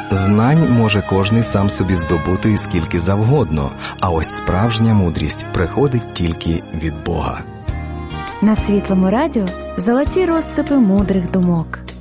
Знань може кожний сам собі здобути скільки завгодно, а ось справжня мудрість приходить тільки від Бога. На Світлому радіо золоті розсипи мудрих думок.